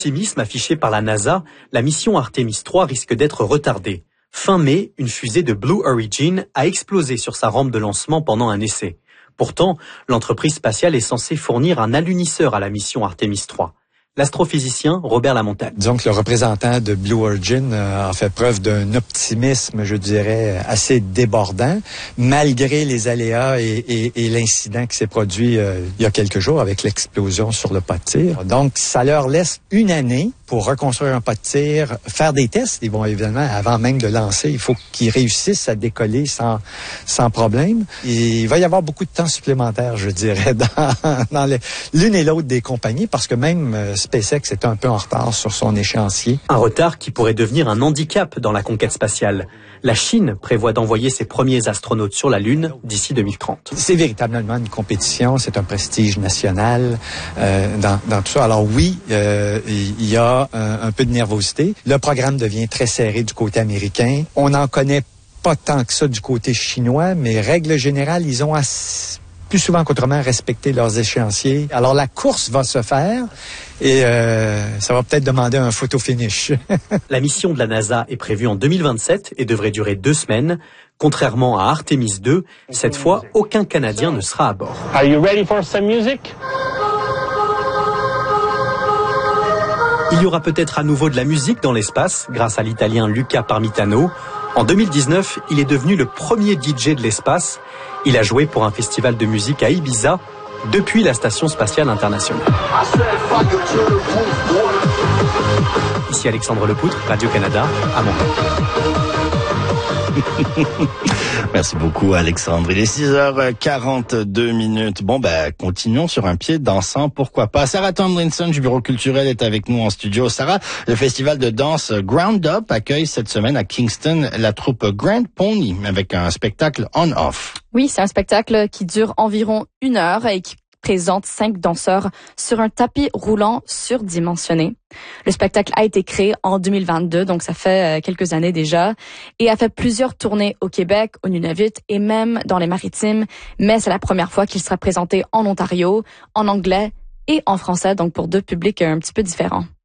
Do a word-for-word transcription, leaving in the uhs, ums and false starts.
Optimisme affiché par la NASA, la mission Artemis trois risque d'être retardée. Fin mai, une fusée de Blue Origin a explosé sur sa rampe de lancement pendant un essai. Pourtant, l'entreprise spatiale est censée fournir un alunisseur à la mission Artemis trois. L'astrophysicien Robert Lamontagne. Disons que le représentant de Blue Origin a fait preuve d'un optimisme, je dirais, assez débordant, malgré les aléas et, et, et l'incident qui s'est produit euh, il y a quelques jours avec l'explosion sur le pas de tir. Donc, ça leur laisse une année pour reconstruire un pas de tir, faire des tests. Ils vont évidemment, avant même de lancer, il faut qu'ils réussissent à décoller sans, sans problème. Et il va y avoir beaucoup de temps supplémentaire, je dirais, dans, dans les, l'une et l'autre des compagnies, parce que même euh, SpaceX est un peu en retard sur son échéancier. Un retard qui pourrait devenir un handicap dans la conquête spatiale. La Chine prévoit d'envoyer ses premiers astronautes sur la Lune d'ici deux mille trente. C'est véritablement une compétition, c'est un prestige national euh, dans, dans tout ça. Alors oui, euh, il y a un, un peu de nervosité. Le programme devient très serré du côté américain. On n'en connaît pas tant que ça du côté chinois, mais règle générale, ils ont assez, plus souvent qu'autrement respecté leurs échéanciers. Alors la course va se faire et euh, ça va peut-être demander un photo finish. La mission de la NASA est prévue en deux mille vingt-sept et devrait durer deux semaines. Contrairement à Artemis deux, cette fois, aucun Canadien ne sera à bord. Are you ready for some music? Il y aura peut-être à nouveau de la musique dans l'espace grâce à l'Italien Luca Parmitano. En deux mille dix-neuf, il est devenu le premier D J de l'espace. Il a joué pour un festival de musique à Ibiza depuis la Station spatiale internationale. Ici Alexandre Lepoutre, Radio-Canada, à Montréal. Merci beaucoup Alexandre. Il est six heures quarante-deux minutes. Bon ben continuons sur un pied dansant, pourquoi pas. Sarah Tomlinson du Bureau culturel est avec nous en studio. Sarah, le festival de danse Ground Up accueille cette semaine à Kingston la troupe Grand Pony avec un spectacle on-off. Oui, c'est un spectacle qui dure environ une heure et qui présente cinq danseurs sur un tapis roulant surdimensionné. Le spectacle a été créé en deux mille vingt-deux, donc ça fait quelques années déjà, et a fait plusieurs tournées au Québec, au Nunavut et même dans les Maritimes, mais c'est la première fois qu'il sera présenté en Ontario, en anglais et en français, donc pour deux publics un petit peu différents.